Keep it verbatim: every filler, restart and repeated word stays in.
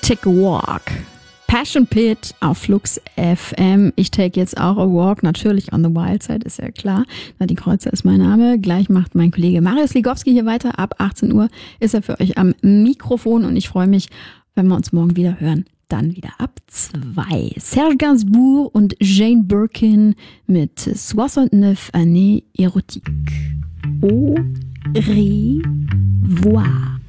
Take a Walk. Passion Pit auf Flux F M. Ich take jetzt auch a walk, natürlich on the wild side, ist ja klar. Nadine Kreuzer ist mein Name. Gleich macht mein Kollege Marius Ligowski hier weiter. Ab achtzehn Uhr ist er für euch am Mikrofon und ich freue mich, wenn wir uns morgen wieder hören. Dann wieder ab zwei. Serge Gainsbourg und Jane Birkin mit soixante-neuf années érotiques. Au revoir.